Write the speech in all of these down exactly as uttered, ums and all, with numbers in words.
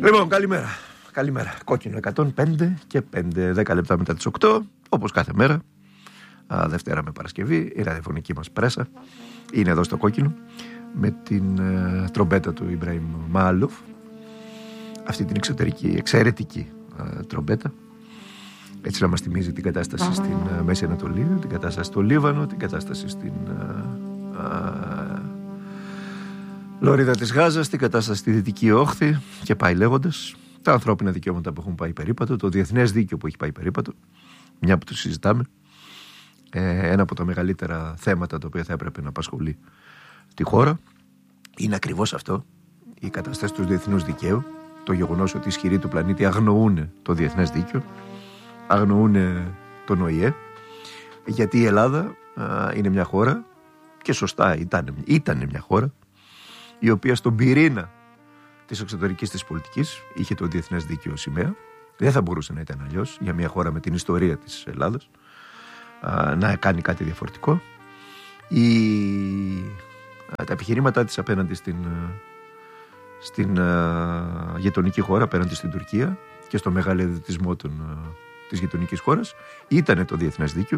Λοιπόν, καλημέρα. Καλημέρα. Κόκκινο εκατόν πέντε και πέντε, δέκα λεπτά μετά τις οκτώ, όπως κάθε μέρα. Α, Δευτέρα με Παρασκευή, η ραδιοφωνική μας πρέσα είναι εδώ στο Κόκκινο με την ε, τρομπέτα του Ιμπραήμ Μαάλοφ. Αυτή την εξωτερική, εξαιρετική ε, τρομπέτα. Έτσι να μας θυμίζει την κατάσταση στην ε, Μέση Ανατολή, την κατάσταση στο Λίβανο, την κατάσταση στην ε, ε, Λωρίδα της Γάζας, την κατάσταση στη Δυτική Όχθη και πάει λέγοντας. Τα ανθρώπινα δικαιώματα που έχουν πάει περίπατο, το διεθνές δίκαιο που έχει πάει περίπατο, μια που το συζητάμε. Ε, ένα από τα μεγαλύτερα θέματα τα οποία θα έπρεπε να απασχολεί τη χώρα είναι ακριβώς αυτό, η κατάσταση του διεθνούς δικαίου, το γεγονός ότι οι ισχυροί του πλανήτη αγνοούν το διεθνές δίκαιο, αγνοούν τον Ο Η Ε, γιατί η Ελλάδα α, είναι μια χώρα, και σωστά ήταν, ήταν μια χώρα, η οποία στον πυρήνα της εξωτερικής της πολιτικής είχε το διεθνές δίκαιο σημαία. Δεν θα μπορούσε να ήταν αλλιώς για μια χώρα με την ιστορία της Ελλάδας α, να κάνει κάτι διαφορετικό. Η, α, τα επιχειρήματά της απέναντι στην, στην α, γειτονική χώρα, απέναντι στην Τουρκία και στο μεγαλειοδυτισμό των, α, της γειτονικής χώρας ήταν το διεθνές δίκαιο.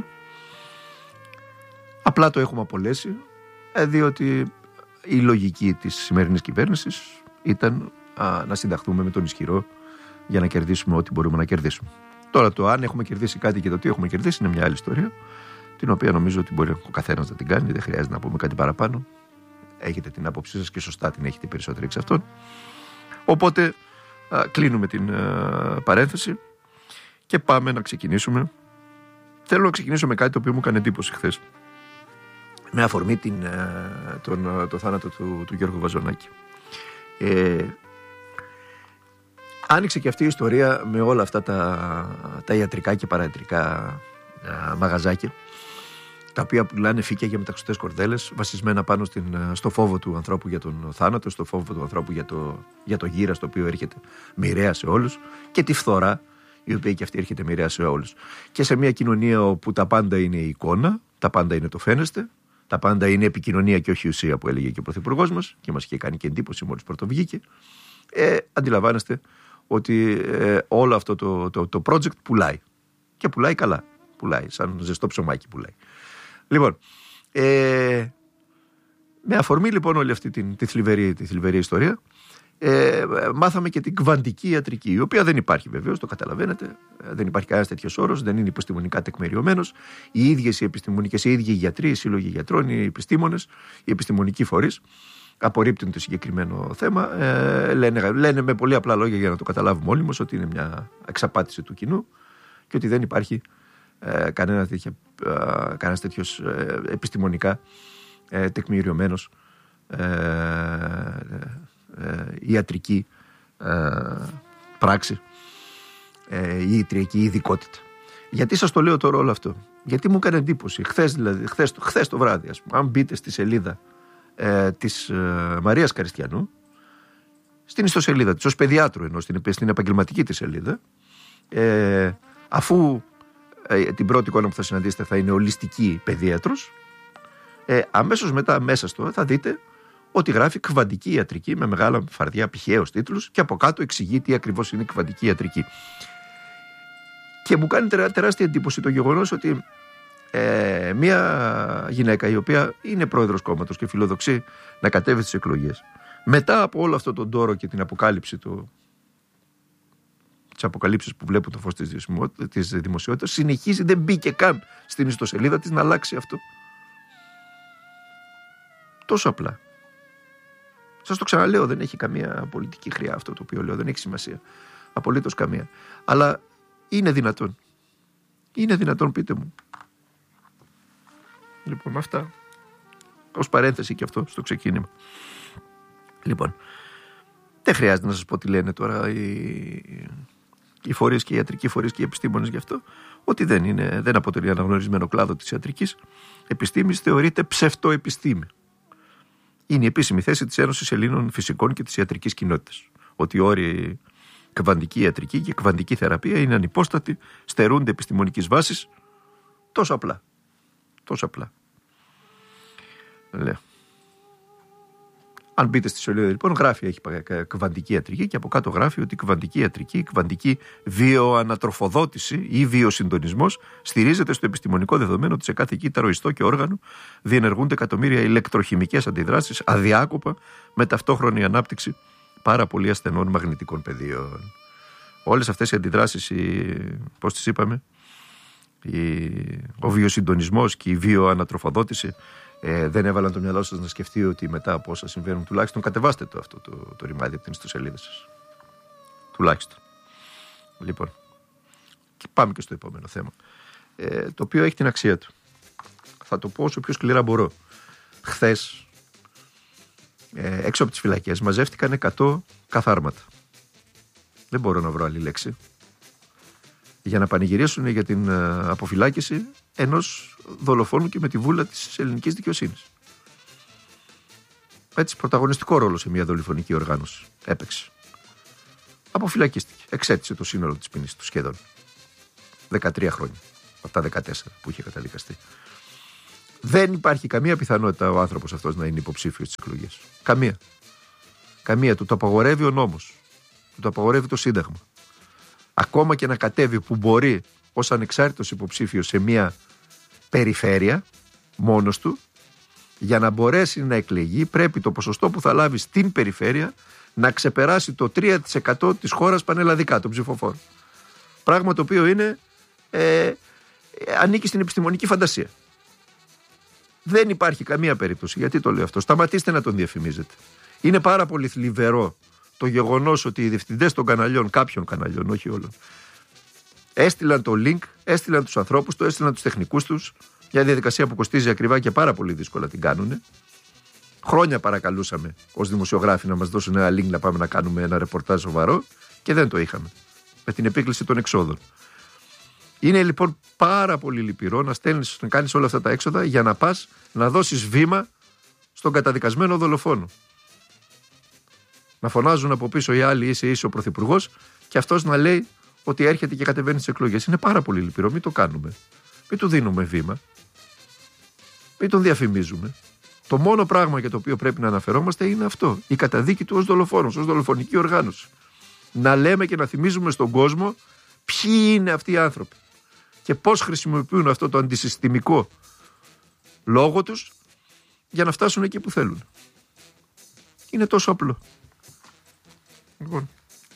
Απλά το έχουμε απολέσει, ε, διότι η λογική της σημερινής κυβέρνησης ήταν α, να συνταχθούμε με τον ισχυρό για να κερδίσουμε ό,τι μπορούμε να κερδίσουμε. Τώρα το αν έχουμε κερδίσει κάτι και το τι έχουμε κερδίσει είναι μια άλλη ιστορία, την οποία νομίζω ότι μπορεί ο καθένας να την κάνει, δεν χρειάζεται να πούμε κάτι παραπάνω. Έχετε την άποψή σας και σωστά την έχετε περισσότεροι εξ αυτών. Οπότε α, κλείνουμε την α, παρένθεση και πάμε να ξεκινήσουμε. Θέλω να ξεκινήσω με κάτι το οποίο μου έκανε εντύπωση χθες, με αφορμή την, τον, το θάνατο του, του Γιώργου Βαζονάκη. Ε, άνοιξε και αυτή η ιστορία με όλα αυτά τα, τα ιατρικά και παραϊατρικά α, μαγαζάκια, τα οποία πουλάνε φύκια για μεταξωτές κορδέλες, βασισμένα πάνω στην, στο φόβο του ανθρώπου για τον θάνατο, στο φόβο του ανθρώπου για το, για το γύρας, το οποίο έρχεται μοιραία σε όλους, και τη φθορά, η οποία και αυτή έρχεται μοιραία σε όλους. Και σε μια κοινωνία όπου τα πάντα είναι η εικόνα, τα πάντα είναι το φαίνεστε, τα πάντα είναι επικοινωνία και όχι ουσία, που έλεγε και ο Πρωθυπουργός μας, και μας είχε κάνει και εντύπωση μόλις πρωτοβγήκε. Ε, αντιλαμβάνεστε ότι ε, όλο αυτό το, το, το project πουλάει. Και πουλάει καλά. Πουλάει, σαν ζεστό ψωμάκι πουλάει. Λοιπόν, ε, με αφορμή λοιπόν όλη αυτή την, τη, θλιβερή, τη θλιβερή ιστορία, ε, μάθαμε και την κβαντική ιατρική, η οποία δεν υπάρχει βεβαίως, το καταλαβαίνετε, δεν υπάρχει κανένας τέτοιος όρος, δεν είναι επιστημονικά τεκμηριωμένος. Οι ίδιες οι επιστημονικές, οι ίδιοι οι γιατροί, οι σύλλογοι γιατρών, οι επιστήμονες, οι επιστημονικοί φορείς απορρίπτουν το συγκεκριμένο θέμα. Ε, λένε, λένε με πολύ απλά λόγια, για να το καταλάβουμε όλοι μας, ότι είναι μια εξαπάτηση του κοινού και ότι δεν υπάρχει ε, κανένα τέτοιο, ε, κανένας τέτοιος ε, επιστημονικά ε, τεκμηριωμένος ε, ε, ιατρική ε, πράξη ε, ή ιατρική ειδικότητα. Γιατί σας το λέω τώρα όλο αυτό? Γιατί μου έκανε εντύπωση χθες, δηλαδή, χθες, χθες το βράδυ, ας πούμε, αν μπείτε στη σελίδα ε, της ε, Μαρίας Καριστιανού, στην ιστοσελίδα της, ως παιδιάτρου, ενώ στην, στην επαγγελματική της σελίδα, ε, αφού ε, την πρώτη εικόνα που θα συναντήσετε θα είναι ολιστική παιδίατρος, ε, αμέσως μετά μέσα στο θα δείτε ότι γράφει κβαντική ιατρική με μεγάλα φαρδιά πηχαίους τίτλους, και από κάτω εξηγεί τι ακριβώς είναι κβαντική ιατρική. Και μου κάνει τεράστια εντύπωση το γεγονός ότι ε, μια γυναίκα η οποία είναι πρόεδρος κόμματος και φιλοδοξεί να κατέβει στις εκλογές, μετά από όλο αυτό τον τόρο και την αποκάλυψη του, τις αποκαλύψεις που βλέπουν το φως της, της δημοσιότητας, συνεχίζει, δεν μπήκε καν στην ιστοσελίδα της να αλλάξει αυτό. Τόσο απλά. Σας το ξαναλέω, δεν έχει καμία πολιτική χρειά αυτό το οποίο λέω, δεν έχει σημασία. Απολύτως καμία. Αλλά είναι δυνατόν. Είναι δυνατόν, πείτε μου. Λοιπόν, αυτά. Ως παρένθεση και αυτό στο ξεκίνημα. Λοιπόν, δεν χρειάζεται να σας πω τι λένε τώρα οι, οι φορείς και οι ιατρικοί φορείς και οι επιστήμονες γι' αυτό. Ότι δεν, είναι, δεν αποτελεί αναγνωρισμένο κλάδο της ιατρικής επιστήμης, θεωρείται ψευτοεπιστήμη. Είναι η επίσημη θέση της Ένωσης Ελλήνων Φυσικών και της Ιατρικής Κοινότητας. Ότι οι όροι κβαντική ιατρική και κβαντική θεραπεία είναι ανυπόστατοι, στερούνται επιστημονικής βάσης. Τόσο απλά. Τόσο απλά. Λέω. Αν μπείτε στη σελίδα, λοιπόν, γράφει, έχει κβαντική ιατρική και από κάτω γράφει ότι η κβαντική ιατρική, η κβαντική βιοανατροφοδότηση ή βιοσυντονισμός στηρίζεται στο επιστημονικό δεδομένο ότι σε κάθε κύτταρο, ιστό και όργανο διενεργούνται εκατομμύρια ηλεκτροχημικές αντιδράσεις αδιάκοπα με ταυτόχρονη ανάπτυξη πάρα πολύ ασθενών μαγνητικών πεδίων. Όλες αυτές οι αντιδράσεις, πώς τις είπαμε, η, ο βιοσυντονισμός και η βιοανατροφοδότηση, ε, δεν έβαλαν το μυαλό σας να σκεφτεί ότι μετά από όσα συμβαίνουν, τουλάχιστον κατεβάστε το αυτό το, το ρημάδι από την ιστοσελίδα σας. Τουλάχιστον. Λοιπόν, και πάμε και στο επόμενο θέμα, ε, το οποίο έχει την αξία του. Θα το πω όσο πιο σκληρά μπορώ. Χθες, ε, έξω από τις φυλακές, μαζεύτηκαν εκατό καθάρματα. Δεν μπορώ να βρω άλλη λέξη. Για να πανηγυρίσουν για την uh, αποφυλάκηση ενός δολοφόνου και με τη βούλα της ελληνικής δικαιοσύνης. Έτσι, πρωταγωνιστικό ρόλο σε μια δολοφονική οργάνωση έπαιξε. Αποφυλακίστηκε. Εξέτησε το σύνολο της ποινής του σχεδόν. δεκατρία χρόνια. Από τα δεκατέσσερα που είχε καταδικαστεί. Δεν υπάρχει καμία πιθανότητα ο άνθρωπος αυτός να είναι υποψήφιος στις εκλογές. Καμία. Καμία. Του το απαγορεύει ο νόμος. Του το απαγορεύει το Σύνταγμα. Ακόμα και να κατέβει που μπορεί ως ανεξάρτητος υποψήφιος σε μια περιφέρεια μόνος του, για να μπορέσει να εκλεγεί πρέπει το ποσοστό που θα λάβει στην περιφέρεια να ξεπεράσει το τρία τοις εκατό της χώρας πανελλαδικά των ψηφοφόρων. Πράγμα το οποίο είναι ε, ανήκει στην επιστημονική φαντασία. Δεν υπάρχει καμία περίπτωση. Γιατί το λέω αυτό? Σταματήστε να τον διαφημίζετε. Είναι πάρα πολύ θλιβερό το γεγονός ότι οι διευθυντές των καναλιών, κάποιων καναλιών, όχι όλων, έστειλαν το link, έστειλαν τους ανθρώπους, το έστειλαν τους τεχνικούς τους, μια διαδικασία που κοστίζει ακριβά και πάρα πολύ δύσκολα την κάνουν. Χρόνια παρακαλούσαμε ως δημοσιογράφοι να μας δώσουν ένα link να πάμε να κάνουμε ένα ρεπορτάζ σοβαρό και δεν το είχαμε. Με την επίκληση των εξόδων. Είναι λοιπόν πάρα πολύ λυπηρό να στέλνεις, να κάνεις όλα αυτά τα έξοδα για να πας να δώσεις βήμα στον καταδικασμένο δολοφόνο. Να φωνάζουν από πίσω οι άλλοι, είσαι είσαι ο πρωθυπουργός, και αυτός να λέει ότι έρχεται και κατεβαίνει στις εκλογές. Είναι πάρα πολύ λυπηρό, μην το κάνουμε. Μην του δίνουμε βήμα. Μην τον διαφημίζουμε. Το μόνο πράγμα για το οποίο πρέπει να αναφερόμαστε είναι αυτό. Η καταδίκη του ως δολοφόνος, ως δολοφονική οργάνωση. Να λέμε και να θυμίζουμε στον κόσμο ποιοι είναι αυτοί οι άνθρωποι και πώς χρησιμοποιούν αυτό το αντισυστημικό λόγο τους για να φτάσουν εκεί που θέλουν. Είναι τόσο απλό. Λοιπόν,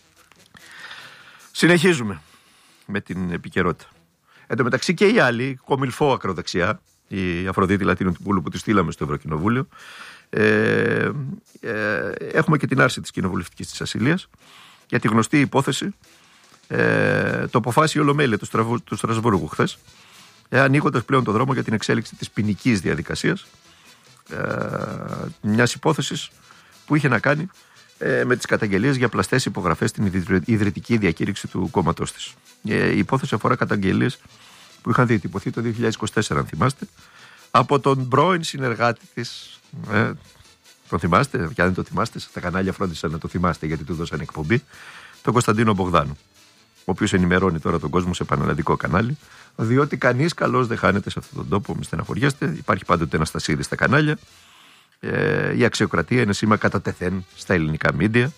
συνεχίζουμε με την επικαιρότητα. Εν τω μεταξύ και οι άλλοι, κομιλφό ακροδεξιά, η Αφροδίτη Λατίνου-Τυπούλου που τη στείλαμε στο Ευρωκοινοβούλιο, ε, ε, έχουμε και την άρση της κοινοβουλευτικής της ασυλίας για τη γνωστή υπόθεση, ε, το αποφάσισε η Ολομέλεια του, Στραβου, του Στρασβούργου χθες, ε, ανοίγοντας πλέον το δρόμο για την εξέλιξη της ποινικής διαδικασίας, ε, μιας υπόθεσης που είχε να κάνει ε, με τις καταγγελίες για πλαστές υπογραφές στην ιδρυτική διακήρυξη του κόμματός της. Ε, η υπόθεση αφορά καταγγελίες που είχαν διατυπωθεί το δύο χιλιάδες είκοσι τέσσερα, αν θυμάστε, από τον πρώην συνεργάτη της. Ε, τον θυμάστε? Και αν δεν το θυμάστε, τα κανάλια φρόντισαν να το θυμάστε γιατί του δώσαν εκπομπή. Τον Κωνσταντίνο Μπογδάνου, ο οποίος ενημερώνει τώρα τον κόσμο σε πανελλαδικό κανάλι, διότι κανείς καλός δεν χάνεται σε αυτόν τον τόπο. Μη στεναχωριέστε, υπάρχει πάντοτε ένα στασίδι στα κανάλια. Ε, η αξιοκρατία είναι σήμα κατά τεθέν στα ελληνικά μίντια.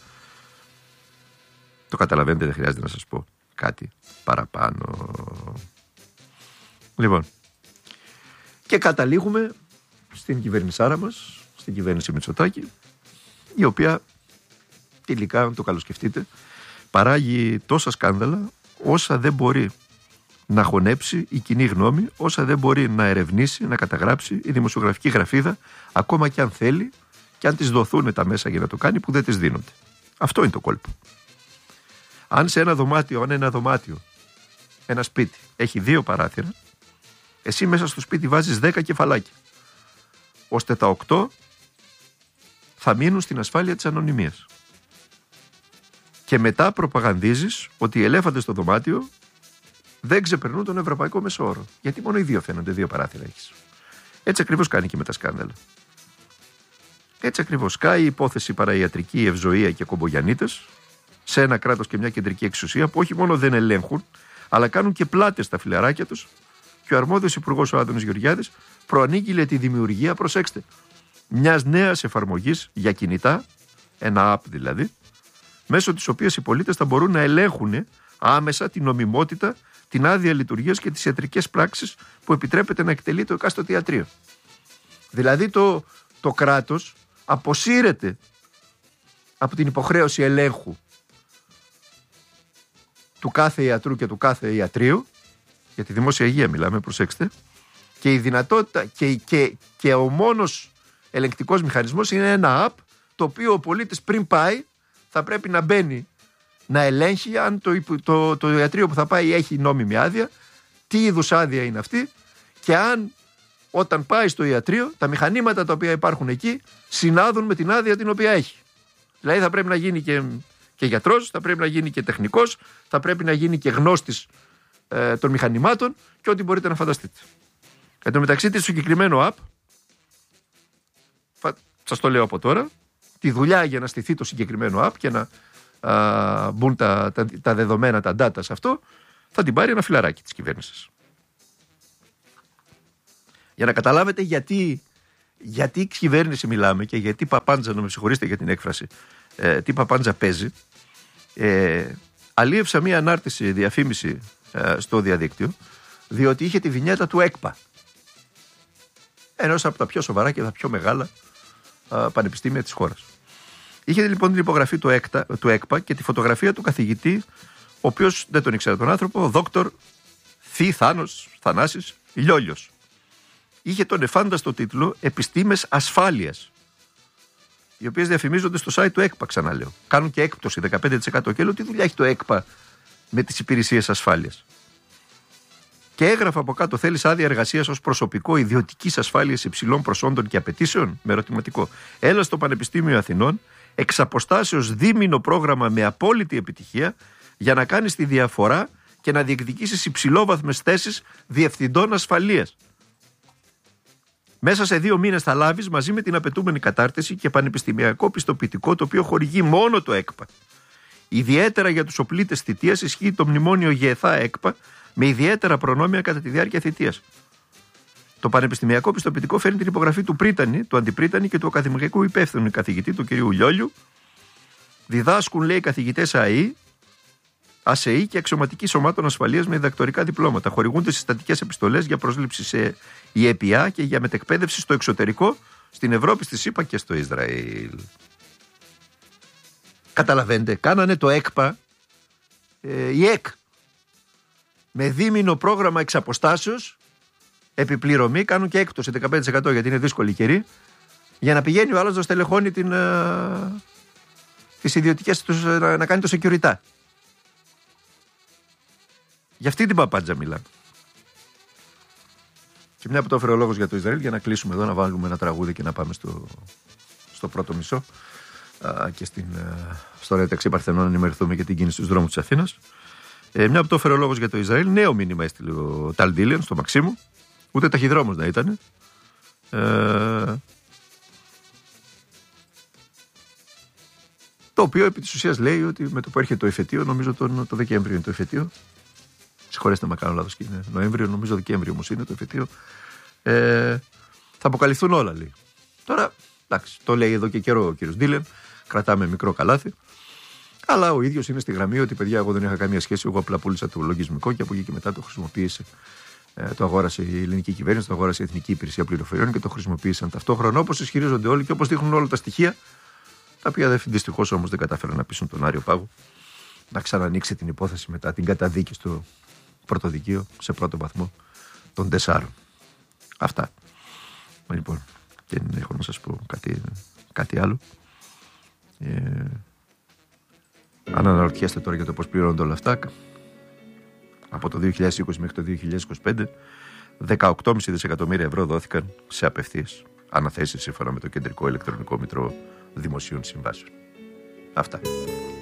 Το καταλαβαίνετε, δεν χρειάζεται να σας πω κάτι παραπάνω. Λοιπόν, και καταλήγουμε στην κυβερνησάρα μας, στην κυβέρνηση Μητσοτάκη, η οποία τελικά, αν το καλοσκεφτείτε, παράγει τόσα σκάνδαλα όσα δεν μπορεί να χωνέψει η κοινή γνώμη, όσα δεν μπορεί να ερευνήσει, να καταγράψει η δημοσιογραφική γραφίδα, ακόμα και αν θέλει και αν της δοθούν τα μέσα για να το κάνει, που δεν της δίνονται. Αυτό είναι το κόλπο. Αν σε ένα δωμάτιο, αν ένα δωμάτιο, ένα σπίτι έχει δύο παράθυρα, εσύ μέσα στο σπίτι βάζεις δέκα κεφαλάκια, ώστε τα οκτώ θα μείνουν στην ασφάλεια της ανωνυμίας. Και μετά προπαγανδίζεις ότι οι ελέφαντες στο δωμάτιο δεν ξεπερνούν τον ευρωπαϊκό μεσόωρο. Γιατί μόνο οι δύο φαίνονται, δύο παράθυρα έχεις. Έτσι ακριβώς κάνει και με τα σκάνδαλα. Έτσι ακριβώς. Κάει η υπόθεση παραϊατρική, ευζοία και κομπογιανίτες σε ένα κράτος και μια κεντρική εξουσία που όχι μόνο δεν ελέγχουν, αλλά κάνουν και πλάτες στα φιλαράκια τους. Και ο αρμόδιος υπουργός, ο Άδωνης Γεωργιάδης, προανήγγειλε τη δημιουργία, προσέξτε, μιας νέας εφαρμογής για κινητά, ένα app δηλαδή, μέσω της οποίας οι πολίτες θα μπορούν να ελέγχουν άμεσα την νομιμότητα, την άδεια λειτουργίας και τις ιατρικές πράξεις που επιτρέπεται να εκτελεί το εκάστοτε ιατρείο. Δηλαδή το, το κράτος αποσύρεται από την υποχρέωση ελέγχου του κάθε ιατρού και του κάθε ιατρίου, για τη δημόσια υγεία μιλάμε, προσέξτε, και η δυνατότητα και, και, και ο μόνος ελεγκτικός μηχανισμός είναι ένα app, το οποίο ο πολίτης πριν πάει θα πρέπει να μπαίνει να ελέγχει αν το, το, το ιατρείο που θα πάει έχει νόμιμη άδεια, τι είδους άδεια είναι αυτή και αν όταν πάει στο ιατρείο τα μηχανήματα τα οποία υπάρχουν εκεί συνάδουν με την άδεια την οποία έχει. Δηλαδή θα πρέπει να γίνει και, και γιατρός, θα πρέπει να γίνει και τεχνικός, θα πρέπει να γίνει και γνώστης ε, των μηχανημάτων και ό,τι μπορείτε να φανταστείτε. Εν τω μεταξύ της συγκεκριμένο app, σας το λέω από τώρα, τη δουλειά για να στηθεί το συγκεκριμένο app και να α, μπουν τα, τα, τα δεδομένα, τα data σε αυτό, θα την πάρει ένα φιλαράκι της κυβέρνησης. Για να καταλάβετε γιατί, γιατί κυβέρνηση μιλάμε και γιατί παπάντζα, να με συγχωρήσετε για την έκφραση, ε, τι παπάντζα παίζει, ε, αλίευσα μία ανάρτηση διαφήμιση ε, στο διαδίκτυο, διότι είχε τη βινιέτα του ΕΚΠΑ. Ενός από τα πιο σοβαρά και τα πιο μεγάλα α, πανεπιστήμια της χώρας. Είχε λοιπόν την υπογραφή του, ΕΚΤΑ, του ΕΚΠΑ και τη φωτογραφία του καθηγητή, ο οποίος δεν τον ήξερα τον άνθρωπο, δόκτωρ Θη Θάνος Θανάσης Λιόλιος. Είχε τον εφάνταστο τίτλο «Επιστήμες ασφάλειας», οι οποίες διαφημίζονται στο site του ΕΚΠΑ, ξαναλέω. Κάνουν και έκπτωση δεκαπέντε τοις εκατό και λέω τι δουλειά έχει το ΕΚΠΑ με τις υπηρεσίες ασφάλειας. Και έγραφε από κάτω: θέλεις άδεια εργασίας ως προσωπικό ιδιωτικής ασφάλειας υψηλών προσόντων και απαιτήσεων? Με ερωτηματικό. Έλα στο Πανεπιστήμιο Αθηνών, εξ αποστάσεως δίμηνο πρόγραμμα με απόλυτη επιτυχία, για να κάνεις τη διαφορά και να διεκδικήσεις υψηλόβαθμες θέσεις διευθυντών ασφαλείας. Μέσα σε δύο μήνες θα λάβεις μαζί με την απαιτούμενη κατάρτιση και πανεπιστημιακό πιστοποιητικό, το οποίο χορηγεί μόνο το ΕΚΠΑ. Ιδιαίτερα για τους οπλίτες θητείας ισχύει το μνημόνιο ΓΕΘΑ ΕΚΠΑ, με ιδιαίτερα προνόμια κατά τη διάρκεια θητείας. Το πανεπιστημιακό πιστοποιητικό φέρνει την υπογραφή του πρίτανη, του αντιπρίτανη και του ακαδημαϊκού υπεύθυνου καθηγητή, του κ. Λιόλιου. Διδάσκουν, λέει, καθηγητές ΑΕΗ, ΑΣΕΗ και αξιωματικοί σωμάτων ασφαλείας με διδακτορικά διπλώματα. Χορηγούνται συστατικές επιστολές για πρόσληψη σε ΙΕΠΙΑ και για μετεκπαίδευση στο εξωτερικό, στην Ευρώπη, στη ΣΥΠΑ και στο Ισραήλ. Καταλαβαίνετε, κάνανε το ΕΚΠΑ, ε, η ΕΚ, με δίμηνο πρόγραμμα εξ αποστάσεως, επιπληρωμή, κάνουν και έκπτωση δεκαπέντε τοις εκατό γιατί είναι δύσκολη καιρή, για να πηγαίνει ο άλλος να στελεχώνει την, α, τις ιδιωτικές τους, να, να κάνει το security. Για αυτή την παπάντζα μιλάμε. Και μια που το έφερε ο λόγος για το Ισραήλ, για να κλείσουμε εδώ, να βάλουμε ένα τραγούδι και να πάμε στο, στο πρώτο μισό α, και στην, α, στο Ρέταξι Παρθενών να ενημερωθούμε για την κίνηση στους δρόμους της Αθήνας. Ε, μια που το έφερε ο λόγος για το Ισραήλ, νέο μήνυμα έστειλε ο Ταλ Ντίλεν στο Μαξίμου, ούτε ταχυδρόμος να ήταν. Ε, το οποίο επί της ουσίας λέει ότι με το που έρχεται το εφετείο, νομίζω τον, το Δεκέμβριο είναι το εφετείο. Συγχωρέστε με, κάνω λάθος και είναι Νοέμβριο, νομίζω Δεκέμβριο όμως είναι το εφετείο. Ε, θα αποκαλυφθούν όλα, λέει. Τώρα, εντάξει, το λέει εδώ και καιρό ο κύριος Ντίλεν, κρατάμε μικρό καλάθι. Αλλά ο ίδιος είναι στη γραμμή ότι, παιδιά, εγώ δεν είχα καμία σχέση. Εγώ απλά πούλησα το λογισμικό και από εκεί και μετά το χρησιμοποίησε. Ε, το αγόρασε η ελληνική κυβέρνηση, το αγόρασε η Εθνική Υπηρεσία Πληροφοριών και το χρησιμοποίησαν ταυτόχρονα, όπως ισχυρίζονται όλοι και όπως δείχνουν όλα τα στοιχεία. Τα οποία δυστυχώς όμως δεν κατάφεραν να πείσουν τον Άριο Πάγο να ξανανοίξει την υπόθεση μετά την καταδίκη στο πρωτοδικείο σε πρώτο βαθμό των τεσσάρων. Αυτά. Λοιπόν, δεν έχω να σας πω κάτι, κάτι άλλο. Ε, Αν αναρωτιέστε τώρα για το πώς πληρώνονται όλα αυτά, από το δύο χιλιάδες είκοσι μέχρι το δύο χιλιάδες είκοσι πέντε, δεκαοκτώ κόμμα πέντε δισεκατομμύρια ευρώ δόθηκαν σε απευθείας αναθέσεις σύμφωνα με το Κεντρικό Ηλεκτρονικό Μητρό Δημοσίων Συμβάσεων. Αυτά.